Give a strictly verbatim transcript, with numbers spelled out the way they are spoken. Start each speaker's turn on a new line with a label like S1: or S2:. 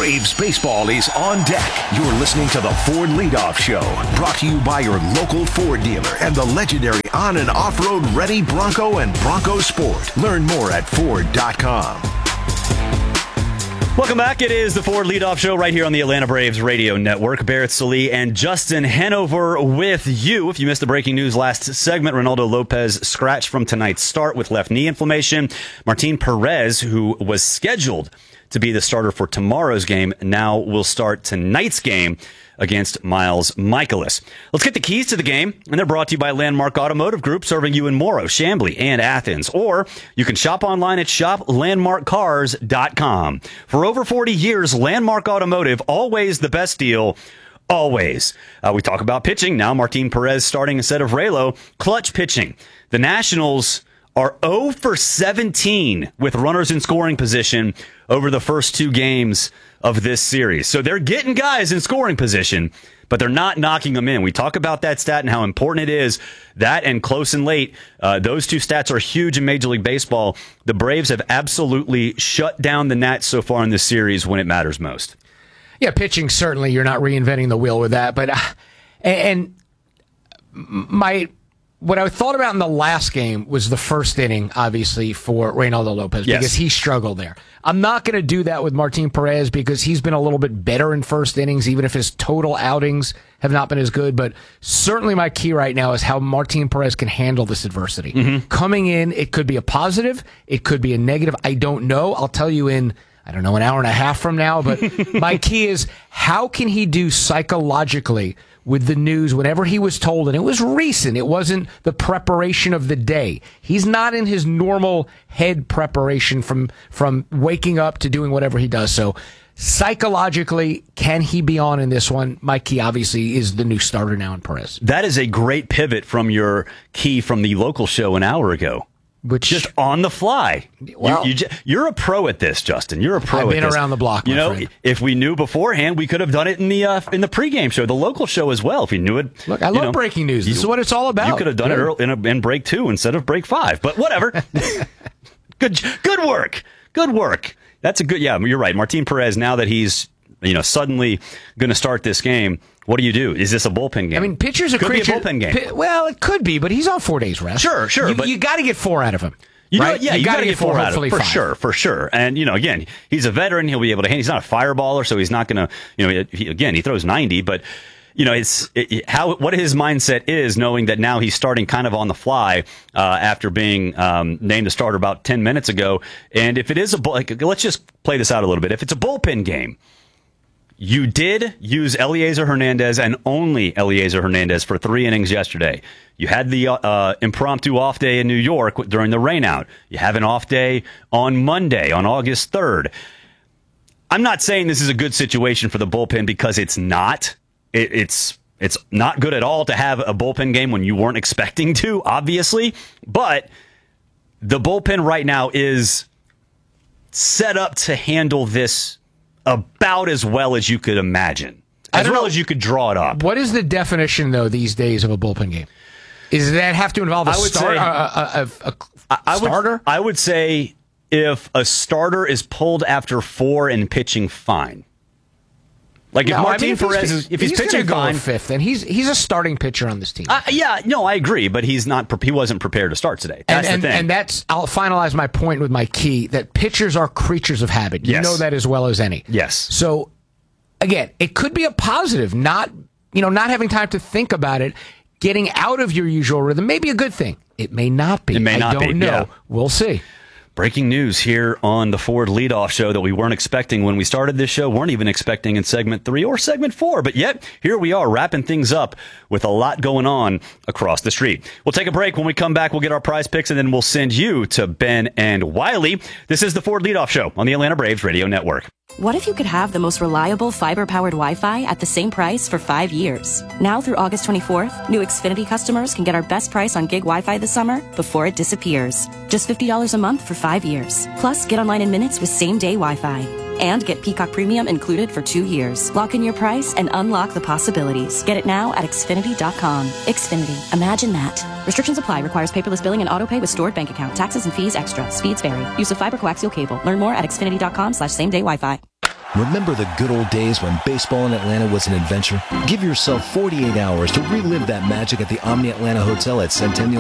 S1: Braves baseball is on deck. You're listening to the Ford Leadoff Show, brought to you by your local Ford dealer and the legendary on- and off-road ready Bronco and Bronco Sport. Learn more at Ford dot com.
S2: Welcome back. It is the Ford Leadoff Show right here on the Atlanta Braves Radio Network. Barrett Sallee and Justin Hanover with you. If you missed the breaking news last segment, Ronaldo Lopez scratched from tonight's start with left knee inflammation. Martin Perez, who was scheduled to be the starter for tomorrow's game, now will start tonight's game against Miles Michaelis. Let's get the keys to the game, and they're brought to you by Landmark Automotive Group, serving you in Morrow, Chamblee, and Athens. Or you can shop online at shop landmark cars dot com. For over forty years, Landmark Automotive, always the best deal. Always. Uh, we talk about pitching. Now Martin Perez starting instead of Raylo. Clutch pitching. The Nationals are oh for seventeen with runners in scoring position over the first two games of this series. So they're getting guys in scoring position, but they're not knocking them in. We talk about that stat and how important it is. That and close and late, uh, those two stats are huge in Major League Baseball. The Braves have absolutely shut down the Nats so far in this series when it matters most.
S3: Yeah, pitching, certainly you're not reinventing the wheel with that. But uh, and my... What I thought about in the last game was the first inning, obviously, for Reynaldo Lopez,
S2: yes,
S3: because he struggled there. I'm not going to do that with Martin Perez because he's been a little bit better in first innings, even if his total outings have not been as good. But certainly my key right now is how Martin Perez can handle this adversity. Mm-hmm. Coming in, it could be a positive, it could be a negative. I don't know. I'll tell you in, I don't know, an hour and a half from now. But my key is how can he do psychologically with the news whenever he was told, and it was recent, it wasn't the preparation of the day. He's not in his normal head preparation from from waking up to doing whatever he does. So psychologically, can he be on in this one? My key, obviously, is the new starter now in Perez.
S2: That is a great pivot from your key from the local show an hour ago.
S3: Which,
S2: just on the fly.
S3: Well,
S2: you, you, you're a pro at this, Justin. You're a pro.
S3: I've
S2: at
S3: been
S2: this.
S3: around the block.
S2: You
S3: my
S2: know,
S3: friend.
S2: If we knew beforehand, we could have done it in the uh, in the pregame show, the local show as well. If we knew it.
S3: Look, I love
S2: know,
S3: breaking news. This
S2: you,
S3: is what it's all about.
S2: You could have done
S3: Good.
S2: it early in, a, in break two instead of break five. But whatever. good, good work. Good work. That's a good. Yeah, you're right. Martin Perez. Now that he's you know suddenly going to start this game. What do you do? Is this a bullpen game?
S3: I mean, pitchers are
S2: could
S3: creature,
S2: be a bullpen game.
S3: Pi- well, it could be, but he's on four days rest.
S2: Sure, sure.
S3: You,
S2: but
S3: you got to get four out of him.
S2: You know,
S3: right?
S2: yeah, you,
S3: you got to
S2: get four out of it, for
S3: five.
S2: sure, for sure. And you know, again, he's a veteran; he'll be able to. He's not a fireballer, so he's not going to. You know, he, again, he throws ninety, but you know, it's it, how what his mindset is, knowing that now he's starting kind of on the fly uh, after being um, named a starter about ten minutes ago. And if it is a bull, like, let's just play this out a little bit. If it's a bullpen game. You did use Eliezer Hernandez and only Eliezer Hernandez for three innings yesterday. You had the uh, impromptu off day in New York during the rainout. You have an off day on Monday, on August third. I'm not saying this is a good situation for the bullpen because it's not. It, it's it's not good at all to have a bullpen game when you weren't expecting to, obviously. But the bullpen right now is set up to handle this about as well as you could imagine, as well know. as you could draw it up.
S3: What is the definition, though, these days of a bullpen game? Does that have to involve a,
S2: I would
S3: start,
S2: say,
S3: a, a, a, a
S2: I
S3: starter?
S2: Would, I would say if a starter is pulled after four and pitching fine. Like if
S3: no,
S2: Martin
S3: I mean, if
S2: Perez
S3: he's,
S2: is if
S3: he's,
S2: he's,
S3: he's
S2: pitching
S3: go
S2: fine,
S3: fifth, then he's he's a starting pitcher on this team.
S2: Uh, yeah, no, I agree, but he's not. He wasn't prepared to start today. That's
S3: and, and,
S2: the thing.
S3: And that's I'll finalize my point with my key that pitchers are creatures of habit. You
S2: yes.
S3: know that as well as any.
S2: Yes.
S3: So again, it could be a positive. Not you know not having time to think about it, getting out of your usual rhythm may be a good thing. It may not be.
S2: It may not
S3: I don't
S2: be.
S3: know.
S2: Yeah.
S3: We'll see.
S2: Breaking news here on the Ford Leadoff Show that we weren't expecting when we started this show, weren't even expecting in segment three or segment four, but yet here we are wrapping things up with a lot going on across the street. We'll take a break. When we come back, we'll get our prize picks, and then we'll send you to Ben and Wiley. This is the Ford Leadoff Show on the Atlanta Braves Radio Network.
S4: What if you could have the most reliable fiber-powered Wi-Fi at the same price for five years? Now through August twenty-fourth, new Xfinity customers can get our best price on gig Wi-Fi this summer before it disappears. Just fifty dollars a month for five years. Plus, get online in minutes with same-day Wi-Fi. And get Peacock Premium included for two years. Lock in your price and unlock the possibilities. Get it now at Xfinity dot com. Xfinity. Imagine that. Restrictions apply. Requires paperless billing and autopay with stored bank account. Taxes and fees extra. Speeds vary. Use of fiber coaxial cable. Learn more at Xfinity dot com slash same day Wi-Fi.
S5: Remember the good old days when baseball in Atlanta was an adventure? Give yourself forty-eight hours to relive that magic at the Omni Atlanta Hotel at Centennial